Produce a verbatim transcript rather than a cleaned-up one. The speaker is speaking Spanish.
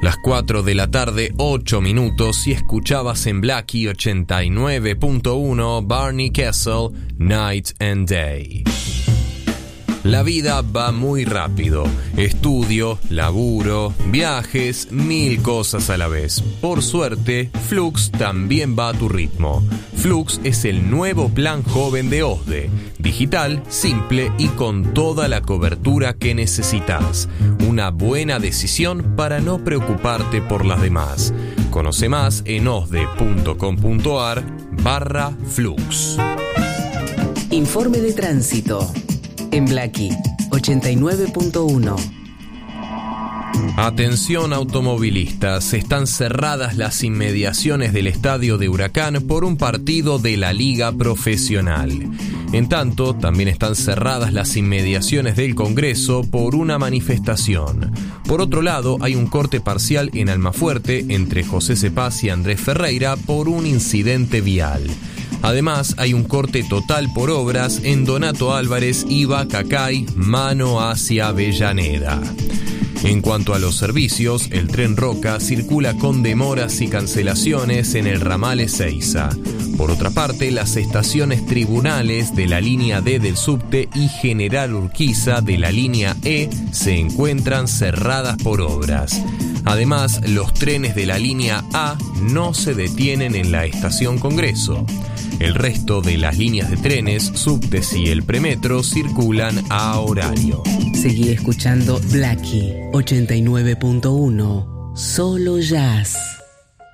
Las cuatro de la tarde, ocho minutos, y escuchabas en Blackie ochenta y nueve punto uno Barney Kessel, Night and Day. La vida va muy rápido. Estudio, laburo, viajes, mil cosas a la vez. Por suerte, Flux también va a tu ritmo. Flux es el nuevo plan joven de OSDE. Digital, simple y con toda la cobertura que necesitas. Una buena decisión para no preocuparte por las demás. Conoce más en osde.com.ar barra Flux. Informe de tránsito en Blackie ochenta y nueve punto uno. Atención automovilistas, están cerradas las inmediaciones del estadio de Huracán por un partido de la Liga Profesional. En tanto, también están cerradas las inmediaciones del Congreso por una manifestación. Por otro lado, hay un corte parcial en Almafuerte entre José Cepaz y Andrés Ferreira por un incidente vial. Además, hay un corte total por obras en Donato Álvarez y Bacacay, mano hacia Avellaneda. En cuanto a los servicios, el tren Roca circula con demoras y cancelaciones en el ramal Ezeiza. Por otra parte, las estaciones Tribunales de la línea D del subte y General Urquiza de la línea E se encuentran cerradas por obras. Además, los trenes de la línea A no se detienen en la estación Congreso. El resto de las líneas de trenes, subtes y el premetro circulan a horario. Seguí escuchando Blackie ochenta y nueve punto uno, solo jazz.